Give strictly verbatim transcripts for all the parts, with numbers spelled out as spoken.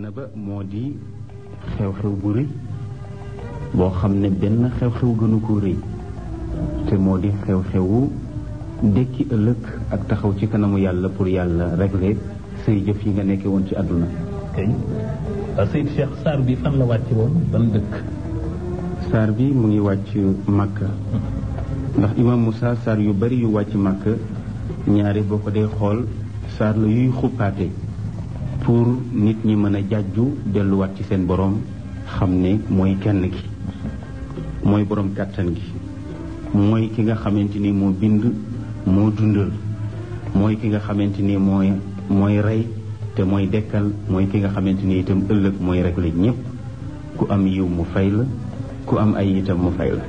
annaba moo di xew-xew bu rëy boo xam ne benn xew-xew gënu ko rëy te moo di xew-xewu dekki ëllëg ak taxaw ci kanamu yàlla pour yàlla régler say jëf yi nga nekkee woon ci àdduna. kay Seyd Cheikh saar bi fan la wàcc woon ban dëkk. saar bi mu ngi wàcc Makka ndax imam Moussa saar yu bari yu wàcc Makka ñaari boo ko dee xool saar la yuy xuppaate pour nit ñi mën a jàjju delluwaat ci seen borom xam ne mooy kenn ki mooy borom kàttan gi mooy ki nga xamante ni moo bind moo dundal mooy ki nga xamante ni mooy mooy rey te mooy dekkal mooy ki nga xamante ni itam ëllëg mooy régler ñépp ku am yiw mu fay la ku am ay itam mu fay la.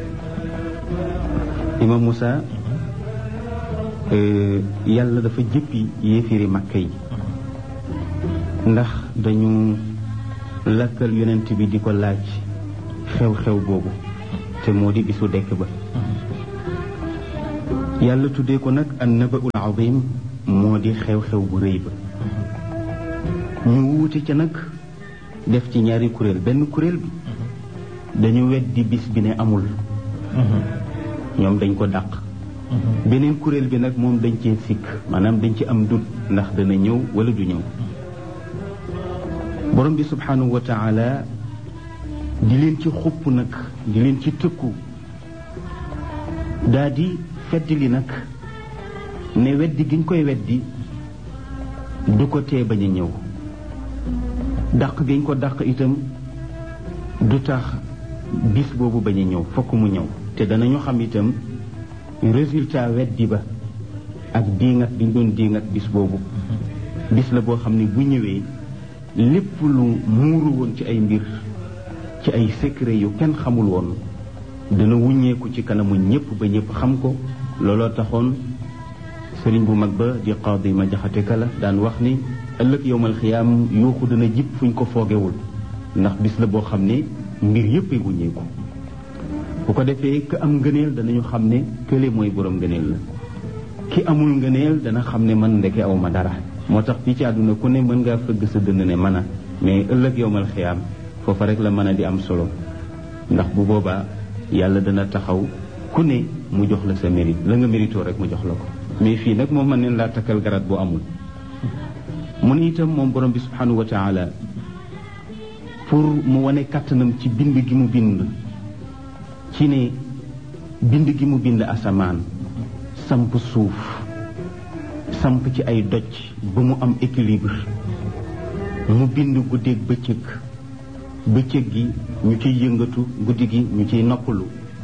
Imam Moussa yàlla dafa jëppi yéefiri Makka yi ndax dañu lakkal yonent bi di ko laaj xew-xew boobu te moo di bisu dekk ba yàlla tuddee ko nag an nabaul azim moo di xew-xew bu rëy ba ñu wuute ca nag def ci ñaari kuréel benn kuréel bi dañu weddi bis bi ne amul ñoom dañ ko dàq beneen kuréel bi nag moom dañ cee sikk maanaam dañ ci am dut ndax dana ñëw wala du ñëw borom bi subhanahu wa taala di leen ci xupp nag di leen ci tëkku daa di fedd li nag ne weddi giñ koy weddi du ko tee bañ a ñëw dàq giñ ko dàq itam du tax bis boobu bañ a ñëw fokk mu ñëw te danañu xam itam résultat weddi ba ak diingat bi ñu doon diingat bis boobu bis la boo xam ne bu ñëwee lépp lu muuru woon ci ay mbir ci ay secret yu kenn xamul woon dana wuññeeku ci kanamu ñëpp ba ñëpp xam ko looloo taxoon sëriñ bu mag ba di qaadi ma jaxate kala daan wax ni ëllëg yowmal xiyaam yuuxu dana jib fuñ ko foogewul ndax bis la boo xam ne mbir yëpp ay wuññeeku bu ko defee ka am ngëneel danañu xam ne kële mooy borom ngëneel la ki amul ngëneel dana xam ne man ndeke aw ma dara moo tax fii ci àdduna ku ne mën ngaa fëgg sa dënn ne mën a mais ëllëg yowmal xiyaam foofa rek la mën a di am solo ndax bu boobaa yàlla dana taxaw ku ne mu jox la sa mérite la nga méritoo rek mu jox la ko mais fii nag moom mën neen laa takkal garat boo amul mu ne itam moom borom bi subhanahu wa taala pour mu wane kàttanam ci bind gi mu bind ci ne bind gi mu bind asamaan samp suuf samp ci ay doj ba mu am équilibre mu bind guddeeg bëccëg bëccëg gi ñu ciy yëngatu guddi gi ñu ciy noppalu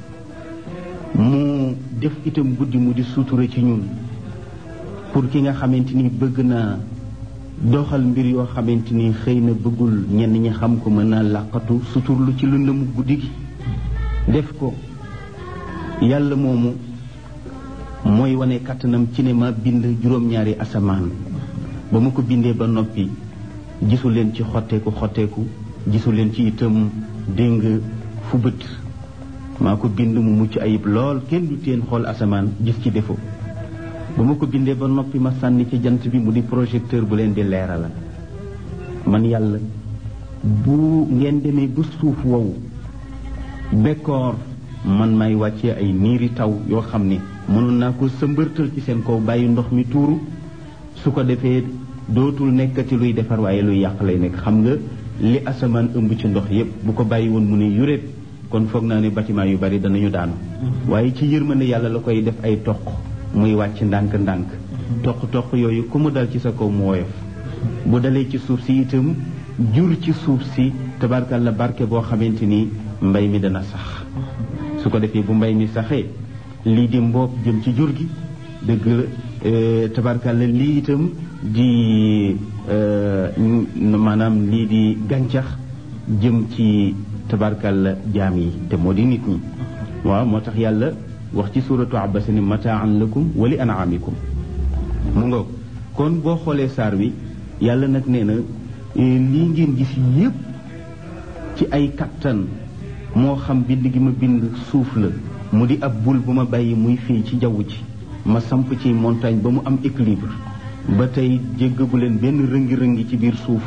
mu def itam guddi mu di sutura ci ñun pour ki nga xamante ni bëgg naa doxal mbir yoo xamante ni xëy na bëggul ñenn ñi xam ko mën naa làqatu suturlu ci lëndëmu guddi gi def ko yàlla moomu mooy wane kàttanam ci ne ma bind juróom-ñaari asamaan ba mu ko bindee ba noppi gisu leen ci xotteeku xotteeku gisu leen ci itam déng fu bët maa ko bind mu mucc ayib lool kenn du teen xool asamaan gis ci défaut ba ma ko bindee ba noppi ma sànni ci jant bi mu di projecteur bu leen di leerala man yàlla bu ngeen demee ba suuf wow bekkoor man may wàccee ay niiri taw yoo xam ne mënoon naa ko sëmbërtal ci seen kaw bàyyi ndox mi tuuru su ko defee dootul nekkati luy defar waaye luy yàq lay nekk xam nga li asamaan ëmb ci ndox yépp bu ko bàyyi woon mu ne yuréet kon foog naa ne bâtiment yu bari danañu daanu waaye ci yërmande yàlla la koy def ay toq muy wàcc ndànk-ndànk toq-toq yooyu ku mu dal ci sa kaw mu woyof bu dalee ci suuf si itam jur ci suuf si tabarkalla barke boo xamante ni mbay mi dana sax su ko defee bu mbay mi saxee lii di mboob jëm ci jur gi dëgg la tabarkalla lii itam di maanaam lii di gàncax jëm ci tabarkalla jaam yi te moo di nit ñi waaw moo tax yàlla wax ci suratu abasa ni mataan lakum wa li an'amikum mu ngoog kon boo xoolee saar wi yàlla nag nee na lii ngeen gis yépp ci ay kattan moo xam bind gi ma bind suuf la mu di ab bul bu ma bàyyi muy fii ci jaww ji ma samp ci montagne ba mu am équilibre ba tey jéggagu leen benn rëngi-rëngi ci biir suuf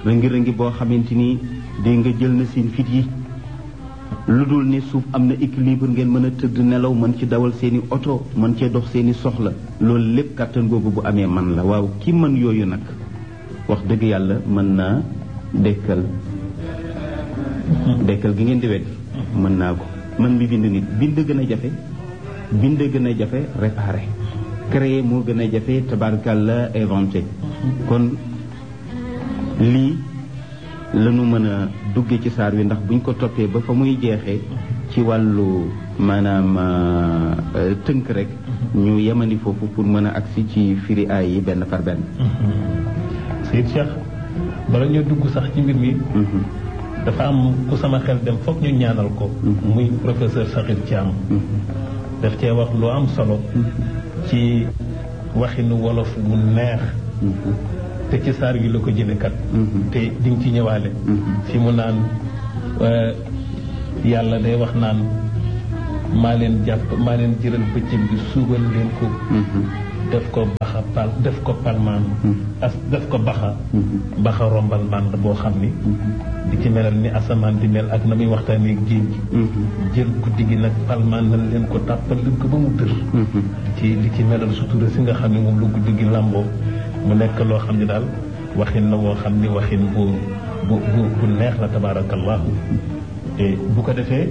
rëngi-rëngi boo xamante ni dégg nga jël na seen fit yi lu dul ne suuf am na équilibre ngeen mën a tëdd nelaw mën ci dawal seeni oto mën cee dox seeni soxla loolu lépp kàttan googu bu amee man la waaw ki mën yooyu nag wax dëgg yàlla mën naa dekkal dekkal gi ngeen di weddi mën naa ko man mi bind nit bind gën a jafe bind gën a jafe réparé créer moo gën a jafe tabarkàlla inventé kon lii lañu mën a dugge ci saar wi ndax buñ ko toppee ba fa muy jeexee ci wàllu maanaam tënk rek ñu yemani foofu pour mën a agsi ci firi aay yi benn par benn. Seydi Cheikh bala ñoo dugg sax ci mbir mi dafa am ku sama xel dem foog ñu ñaanal ko muy professeur Sakhir Thiam daf cee wax lu am solo ci waxinu wolof bu neex te ci saar gi la ko jële kat te di nga ci ñëwaale fi mu naan yàlla day wax naan maa leen jàpp maa leen jëral bëccëg bi suubal leen ko def ko baxa pal def ko palmaan as def ko baxa baxa rombal mànd boo xam ni di ci melal ni asamaan di mel ak na muy waxtaanee géej gi jël guddi gi nag palmaan nañ leen ko tàppal leen ko ba mu dër ci li ci melal sutura si nga xam ne moom lu guddi gi làmboo mu nekk loo xam ne daal waxin la woo xam ni waxin bu bu bu bu neex la tabaarakallahu bu ko defee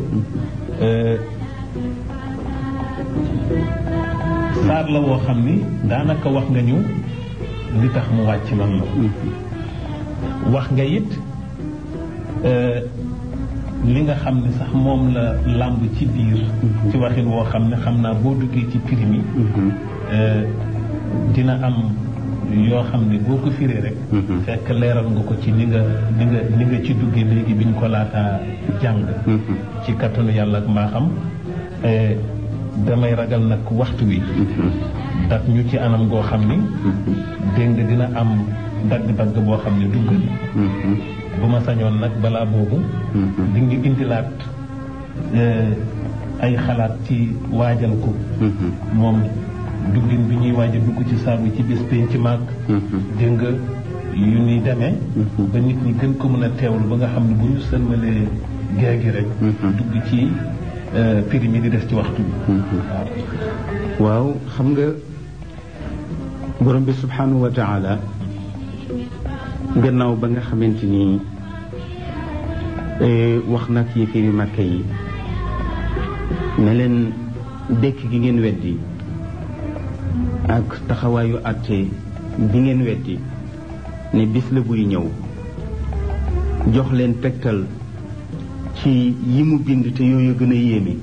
saar la woo xam ni daanaka wax nga ñu li tax mu wàcc lan la wax nga it li nga xam ne sax moom la làmb ci biir ci waxin woo xam ne xam naa boo duggee ci primi dina am yoo xam ne boo ko firee rek fekk leeral nga ko ci ni nga ni nga ni nga ci duggee léegi bi ñu ko laataa jàng ci kattanu yàlla ak maa xam damay ragal nag waxtu wi daf ñu ci anam goo xam ni dégg nga dina am dagg-dagg boo xam ne dugg na bu ma sañoon nag balaa boobu di nga indilaat ay xalaat ci waajal ko moom duggin bi ñuy waaj a dugg ci saabu ci bis pénc ci màgg dégg nga yu ñuy demee ba nit ñi gën ko mën a teewlu ba nga xam ne bu ñu sëlmalee gée gi rek dugg ci prix mi di des ci waxtu bi waaw xam nga borom bi subhanahu wa taala gannaaw ba nga xamante ni wax nag yi firi màkka yi ne leen dekk gi ngeen weddi ak taxawaayu àtte bi ngeen weddi ne bis la buy ñëw jox leen tegtal ci yi mu bind te yooyu gën a yéeme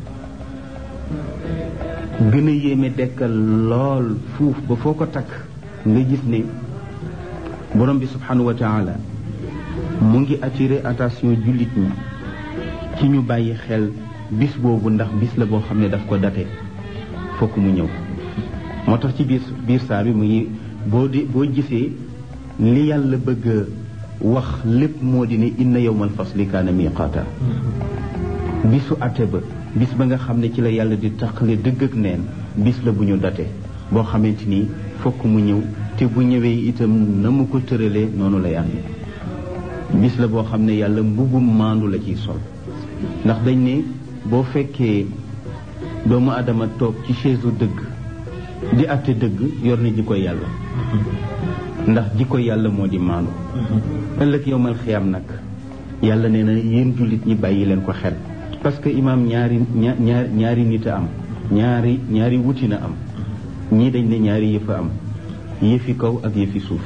gën a yéeme dekkal lool fuuf ba foo ko takk nga gis ne borom bi subhanahu wa taala mu ngi attiré attention jullit ñi ci ñu bàyyi xel bis boobu ndax bis la boo xam ne daf ko date fokk mu ñëw moo tax ci biir biir saa bi mu ngi boo di boo gisee li yàlla bëgg wax lépp moo di ne inna yawmal fasli kaana miqaata bisu atte ba bis ba nga xam ne ci la yàlla di taqale dëgg ak neen bis la bu ñu date boo xamante ni fokk mu ñëw te bu ñëwee itam na mu ko tëralee noonu lay ànd bis la boo xam ne yàlla mbubum maandu la ciy sol ndax dañ ne boo fekkee doomu adama toog ci chaise dëgg di atte dëgg yor na jikko yàlla ndax jikko yàlla moo di maandu ëllëg yowmal xiyaam nag yàlla nee na yéen jullit ñi bàyyi leen ko xel parce que imaam ñaari ñaar ñaari nit a am ñaari ñaari wuti na am ñii dañ ne ñaari yëf a am yëfi kaw ak yëfi suuf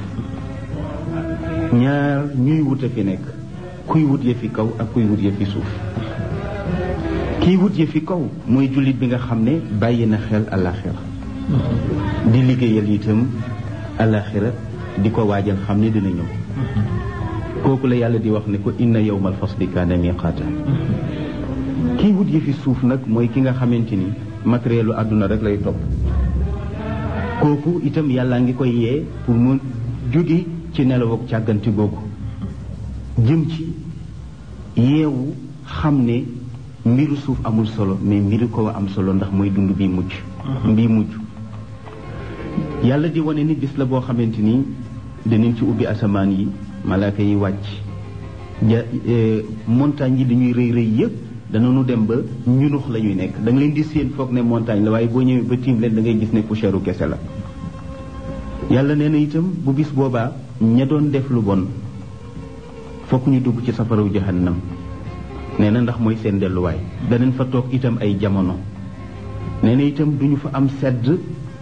ñaar ñuy wut a fi nekk kuy wut yëfi kaw ak kuy wut yëfi suuf kiy wut yëfi kaw mooy jullit bi nga xam ne bàyyi na xel àllaaxira di liggéeyal itam àllaaxira di ko waajal xam ne dina ñëw kooku la yàlla di wax ne ko inna yawmal fasli kaana miqaata kiy wut yëfi suuf nag mooy ki nga xamante ni matérielu àdduna rek lay topp kooku itam yàlla ngi koy yee pour mu jóge ci nelaw ak càggante googu jëm ci yeewu xam ne mbiru suuf amul solo mais mbiru ko am solo ndax mooy dund bi mujj bii mujj yàlla di wane ni bis la boo xamante ni danañ ci ubbi asamaan yi malaaka yi wàcc ja montagne yi dañuy rëy rëy yëpp danañu dem ba ñunux la ñuy nekk da nga leen di séen foog ne montagne la waaye boo ñëwee ba tiim leen da ngay gis ne poussière u kese la yàlla nee na itam bu bis boobaa ña doon def lu bon fokk ñu dugg ci safaraw jahannam nee na ndax mooy seen delluwaay danañ fa toog itam ay jamono nee na itam duñu fa am sedd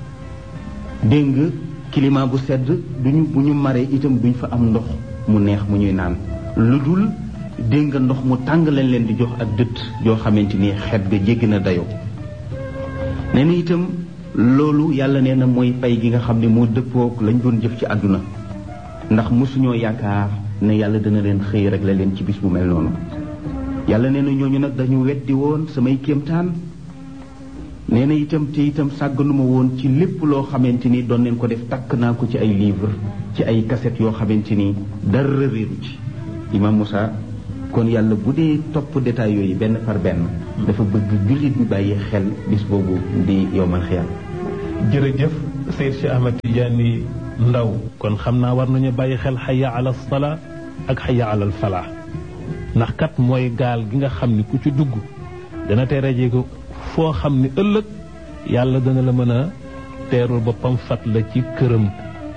dégg nga climat bu sedd duñu bu ñu maree itam duñ fa am ndox mu neex mu ñuy naan lu dul dégg nga ndox mu tàng lañ leen di jox ak dëtt yoo xamante ni xet ga jéggi na dayoo nee na itam loolu yàlla nee na mooy pay gi nga xam ne moo dëppook lañ doon jëf ci àdduna ndax mosuñoo yaakaar ne yàlla dana leen xëy rek la leen ci bis bu mel noonu yàlla nee na ñooñu nag dañu weddi woon samay kéemtaan nee na itam te itam sàgganuma woon ci lépp loo xamante ni doon leen ko def takk naa ko ci ay livre ci ay cassette yoo xamante ni dara réeru ci Imam Moussa kon yàlla bu dee topp détails yooyu benn par benn dafa bëgg jullit bi bàyyi xel bis boobu di yowmal xiyaam. jërëjëf Seyd Cheikh Ahmed Tidiane Ndaw kon xam naa war nañu bàyyi xel xayya ala salaa ak xayya ala falaa ndax kat mooy gaal gi nga xam ni ku ci dugg dana teerajee ko foo xam ni ëllëg yàlla dana la mën a teerul boppam fat la ci këram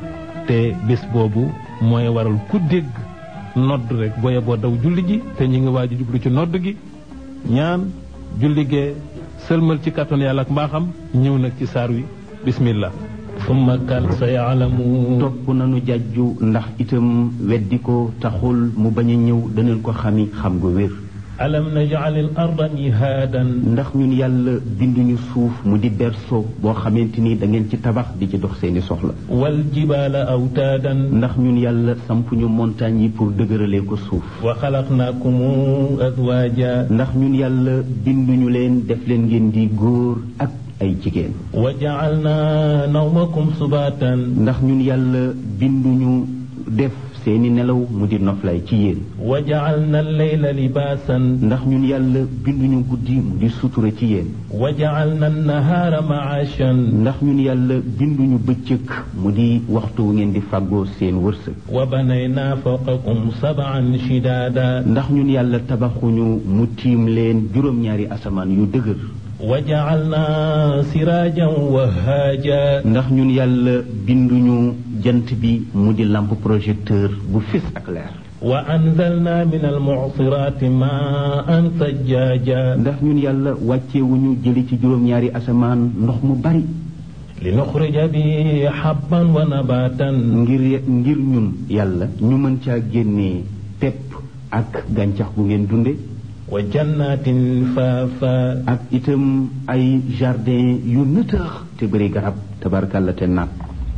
te bés boobu mooy waral ku dégg nodd rek booye boo daw julli ji te ñu ngi waaj a jublu ci nodd gi ñaan julli gee sëlmal ci kàttan yàlla ak mbaaxam ñëw nag ci saar wi bismillah summa kal sa yaalamu topp nanu jàjju ndax itam weddi ko taxul mu bañ a ñëw danañ ko xami xam gu wér alam naj'alil arda mihaadan ndax ñun yàlla binduñu suuf mu di berceau boo xamante ni da ngeen ci tabax di ci dox seeni soxla wal jibaala awtaadan ndax ñun yàlla sampuñu montagne yi pour dëgëralee ko suuf wa xalaqnaakum azwaaja ndax ñun yàlla binduñu leen def leen ngeen di góor ak ay jigéen wa ja'alnaa nawmakum subaatan ndax ñun yàlla binduñu def seeni nelaw mu di noflaay ci yéen wa ja'alna al-layla libaasan ndax ñun yàlla binduñu guddi mu di sutura ci yéen wa ja'alna an-nahaara ma'aashan ndax ñun yàlla binduñu bëccëg mu di waxtu wu ngeen di fàggoo seen wërsëg wa banaynaa fawqakum sab'an shidaada ndax ñun yàlla tabaxuñu mu tiim leen juróom-ñaari asamaan yu dëgër wa ja'alna siraajan wahhaaja ndax ñun yàlla binduñu jant bi mu di lampe projecteur bu fis ak leer wa anzalna min al-mu'siraati maa'an sajjaaja ndax ñun yàlla wàccewuñu jëli ci juróom-ñaari asamaan ndox mu bari li nuxrija bi habban wa nabaatan ngir ngir ñun yàlla ñu mën caa génnee pepp ak gàncax gu ngeen dunde wa jannatin faafa ak itam ay jardin yu nëtëx te bëri garab tabarkalla te naat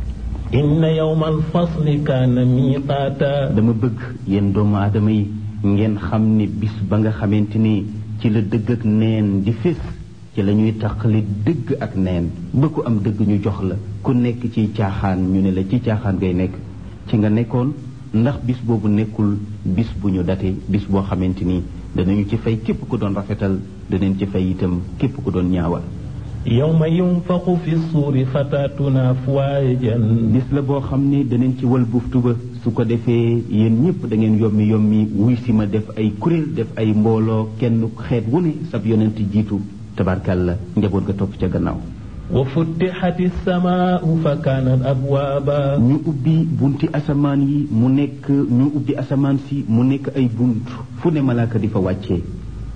inna yawmal fasli kaana miiqaata dama bëgg yéen doomu aadama yi ngeen xam ni bis ba nga xamante ni ci la dëgg ak neen di fés ci la ñuy taqali dëgg ak neen ba ku am dëgg ñu jox la ku nekk ci caaxaan ñu ne la ci caaxaan ngay nekk ci nga nekkoon ndax bis boobu nekkul bis bu ñu date bis boo xamante ni danañu ci fay képp ku doon rafetal danañ ci fay itam képp ku doon ñaawal yawma yunfaqu fi suuri fataatuna afwaajan bis la boo xam ni danañ ci wal buftu ba su ko defee yéen ñëpp da ngeen yommi yommi wuy si ma def ay kuréel def ay mbooloo kenn xeet wu ne sab yonent jiitu tabarkalla njaboot ga topp ca gannaaw wa futtihati samaau fa kaanat abwaaba ñu ubbi bunti asamaan yi mu nekk ñu ubbi asamaan si mu nekk ay bunt fu ne malaaka di fa wàccee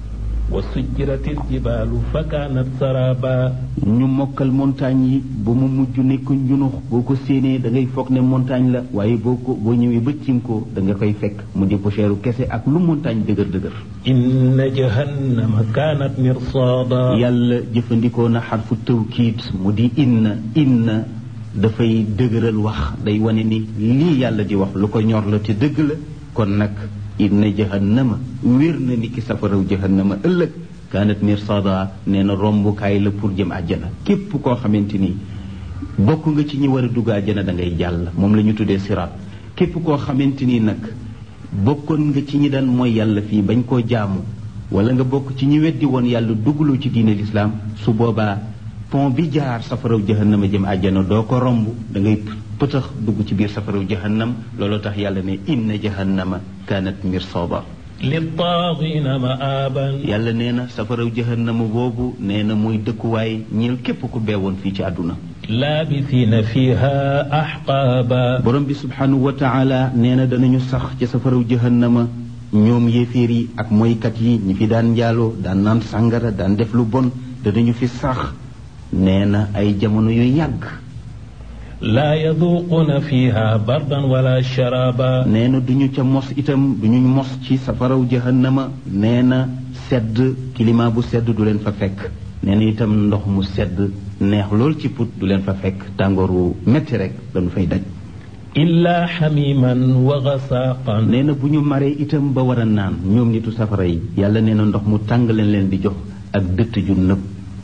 wa sujjiratil jibaalu fa kaanat saraba ñu mokkal montagne yi ba mu mujj nekk njunux boo ko séenee da ngay foog ne montagne la waaye boo ko boo ñëwee ba tiim ko da nga koy fekk mu di poussière kese ak lu montagne dëgër dëgër inna jahannama kaanat mirsaada yàlla jëfandikoo na xarfu tawkiid mu di inna inna dafay dëgëral wax day wane ni lii yàlla di wax lu ko ñor la te dëgg la kon nag inna jahannama wér na ni ki safaraw jahannama ëllëg kaanat mirsaada nee na rombukaay la pour jëm àjjana képp koo xamante ni bokk nga ci ñi war a dugg àjjana da ngay jàll moom la ñu tuddee siraat képp koo xamante ni nag bokkoon nga ci ñi daan mooy yàlla fii bañ koo jaamu wala nga bokk ci ñi weddi woon yàlla duggloo ci diine lislaam su boobaa pont bi jaar safaraw jahannama jëm àjjana doo ko romb da ngay pëtax dugg ci biir safaraw jahannam loolu tax yàlla ne inna jahannama kanat mirsada littaaghina ma'aban yàlla nee na safaraw jahannama boobu nee na muy dëkkuwaay ñeel képp ku beewoon fii ci àdduna laabithina fiha ahqaaba borom bi subhanahu wa taala nee na danañu sax ci safaraw jahannama ñoom yéeféer yi ak moykat yi ñi fi daan njaaloo daan naan sàngara daan def lu bon danañu fi sax nee na ay jamono yu yàgg laa yaduquna fiha bardan wala sharaba nee na duñu ca mos itam duñu mos ci safaraw jahannama nee na sedd climat bu sedd du leen fa fekk nee na itam ndox mu sedd neex lool ci put du leen fa fekk tàngooru metti rek dañu fay daj illa xamiman wa gasaqan nee na bu ñu maree itam ba war a naan ñoom nitu safara yi yàlla nee na ndox mu tàng leen leen di jox ak dëtt ju nëb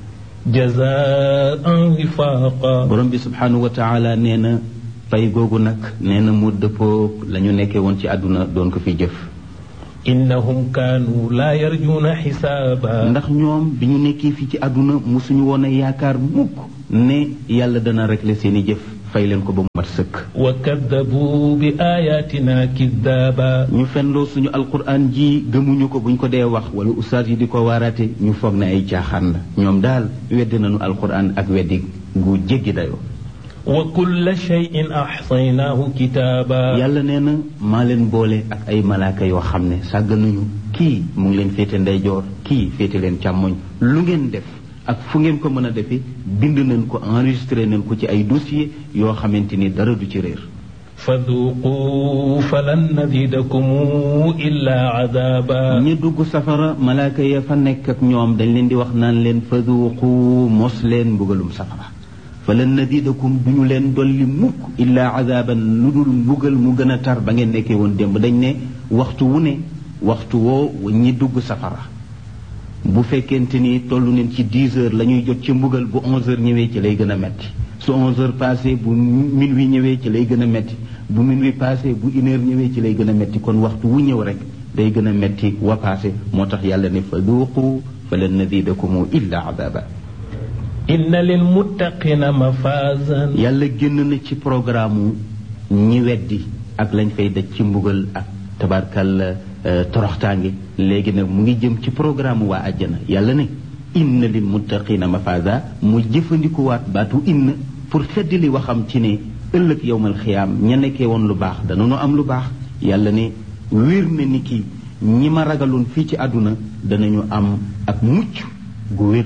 jazaan wifaqa borom bi subhanahu wa taala nee na fay googu nag nee na mu dëppoo la ñu nekkee woon ci àdduna doon ko fi jëf innahum kaanu laa yarjuuna xisaaba ndax ñoom bi ñu nekkee fii ci àdduna musuñu woon a yaakaar mukk ne yàlla dana régler seeni jëf fay leen ko ba mu mat sëkk wa kaddabu bi ayatina kiddaaba ñu fenloo suñu alquran ji gëmuñu ko buñ ko dee wax wala ustaas yi di ko waaraate ñu foog ne ay caaxaan la ñoom daal weddi nañu alquran ak weddi gu jéggi dayoo wa kulla shay'in ahsaynaahu kitaaba yàlla nee na maa leen boole ak ay malaaka yoo xam ne sàgganuñu kii mu ngi leen féete ndeyjoor kii féete leen càmmoñ lu ngeen def ak fu ngeen ko mën a defee bind nañ ko enregistré nañ ko ci ay dossier yoo xamante ni dara du ci réer faduqu falan nazidakum illa adaba ñi dugg safara malaaka ya fa nekk ak ñoom dañ leen di wax naan leen faduqu mos leen mbugalum safara falan nazidakum duñu leen dolli mukk illa adaban lu dul mbugal mu gën a tar ba ngeen nekkee woon démb dañ ne waxtu wu ne waxtu woo ñi dugg safara bu fekkente ni tollu neen ci dix heures la ñuy jot ci mbugal bu onze heures ñëwee ci lay gën a metti su onze heures passé bu minuit ñëwee ci lay gën a metti bu minuit passé bu une heure ñëwee ci lay gën a metti kon waxtu wu ñëw rek day gën a metti wa passé moo tax yàlla ne fa duuqu falan nazidakum illa adaba inna lil muttaqina mafazan yàlla génn na ci programme ñi weddi ak lañ fay daj ci mbugal ak tabarkal toroxtaange léegi nag mu ngi jëm ci programme waa àjjana yàlla ne inna lil muttaqina mafaza mu jëfandikuwaat baatu inna pour feddali waxam ci ne ëllëg yowmal xiyaam ña nekkee woon lu baax danañu am lu baax yàlla ne wér na ni ki ñi ma ragaloon fii ci àdduna danañu am ak mucc gu wér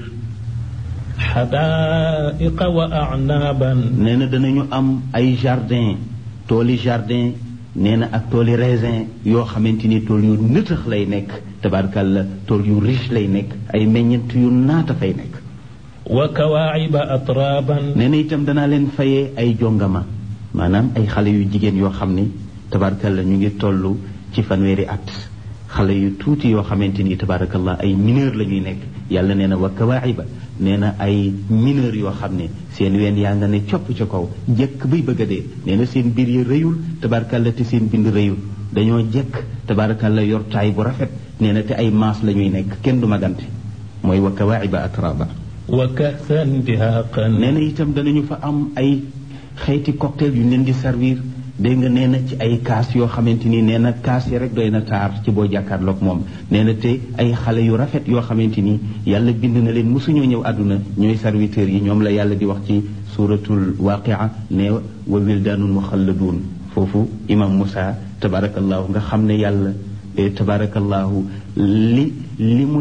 xadaaiqa wa anaban nee na danañu am ay jardin tooli jardin nee na ak tooli raisin yoo xamante ni tool yu nëtëx lay nekk tabarkalla tool yu riche lay nekk ay meññent yu naata fay nekk wa kawaayiba atraban nee na itam danaa leen fayee ay jongama maanaam ay xale yu jigéen yoo xam ni tabarkalla ñu ngi toll ci fanweeri at xale yu tuuti yoo xamante ni tabarakallah ay mineur la ñuy nekk yàlla nee na wa kawaayiba nee na ay mineur yoo xam ne seen ween yaa nga ne copp ca kaw jekk bay bëgg a dee nee na seen biir yi rëyul tabarakalla te seen bind rëyul dañoo jekk tabarakalla yor taay bu rafet nee na te ay maas la ñuy nekk kenn du magante mooy wa kawaayiba atraba wa ka'san dihaaqan nee na itam danañu fa am ay xeeti cocktail yu leen di servir dégg nga nee na ci ay kaas yoo xamante ni nee na kaas yi rek doy na taar ci boo jàkkaarloog moom nee na te ay xale yu rafet yoo xamante ni yàlla bind na leen mosuñoo ñëw àdduna ñooy serviteurs yi ñoom la yàlla di wax ci suratul waqia ne wa wildaanun muxalladuun foofu imam Moussa tabarakallahu nga xam ne yàlla tabarakallahu li li mu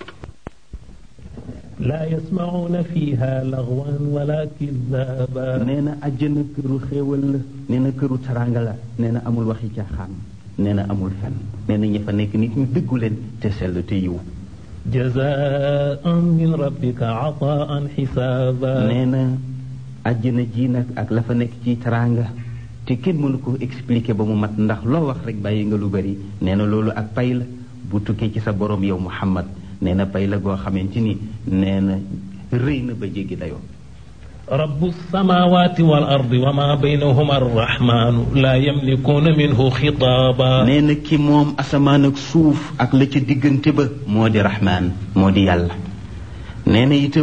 laa yasmacuuna fiiha lagwan wala kizaaba nee na àjjana këru xéewal la nee na këru taranga la nee na amul waxi caaxaan nee na amul fen nee na ña fa nekk nit ñu dëggu leen te sell te yiw jazaan min rabbika ataan xisaaba nee na àjjana ji nag ak la fa nekk ci taranga te kenn mënu ko expliquer ba mu mat ndax loo wax rek bàyyi nga lu bari nee na loolu ak pay la bu tukkee ci sa borom yow Muhammad nee na pay la goo xamante ni nee na rëy na ba jéggi dayoo rabbu samawati wal ardi wa ma baynahuma arrahmanu la yamlikuuna minhu xitaaba nee na ki moom asamaan ak suuf ak la ca diggante ba moo di rahmaan moo di yàlla nee na itam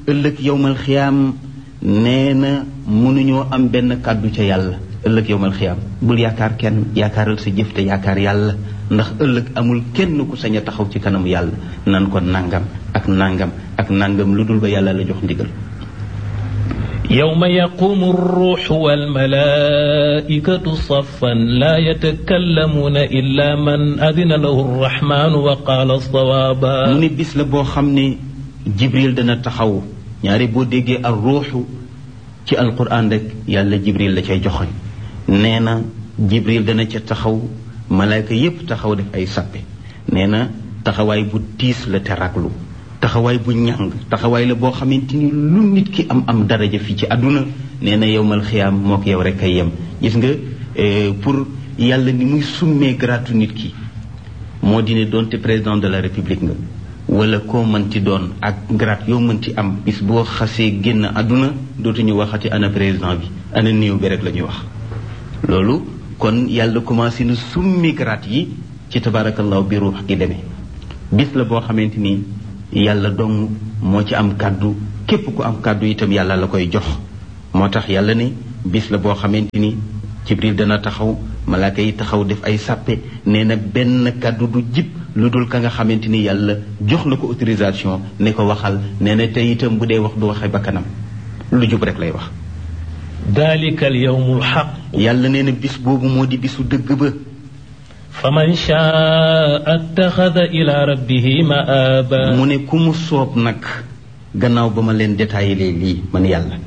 ëllëg yowmal xiyaam nee na mënuñoo am benn kàddu ca yàlla ëllëg yowmal xiyaam bul yaakaar kenn yaakaaral sa jëf te yaakaar yàlla ndax ëllëg amul kenn ku sañ a taxaw ci kanamu yàlla nan ko nangam ak nangam ak nangam lu dul ba yàlla la jox ndigal. yawma yaqumu ruuxu wal malaa'ikatu saffan laa yatakallamuuna illaa man adina lahu rahmaanu wa qaala sawaaba. mu ne bis la boo xam ne Jibril dana taxaw ñaari boo déggee ar ruuxu ci alquran rek yàlla Jibril la cay joxoñ nee na Jibril dana ca taxaw malaayka yépp taxaw def ay sappe nee na taxawaay bu tiis la te raglu taxawaay bu ñàng taxawaay la boo xamante ni lu nit ki am am daraja fii ci àdduna nee na yowmal xiyaam moo ko yow rek ay yem gis nga pour yàlla ni muy summee gratu nit ki moo di ne doonte président de la république nga wala koo mënti doon ak grade yoo mënti am bis boo xasee génn àdduna dootuñu waxati ana président bi ana néew bi rek la ñuy wax loolu kon yàlla commencé na summi grade yi ci tabarakallahu bi ruux gi demee bis la boo xamante ni yàlla dong moo ci am kàddu képp ku am kàddu itam yàlla la koy jox moo tax yàlla ne bis la boo xamante ni Jibril dana taxaw malaaka yi taxaw def ay sàppe nee na benn kàddu du jib lu dul ka nga xamante ni yàlla jox na ko autorisation ne ko waxal nee na te itam bu dee wax du waxee ba kanam lu jub rek lay wax. dalika al yawmul haqq. yàlla nee na bis boobu moo di bisu dëgg ba. faman shaa attaxada ila rabbihi maaba. mu ne ku mu soob nag gannaaw ba ma leen détaillé lii man yàlla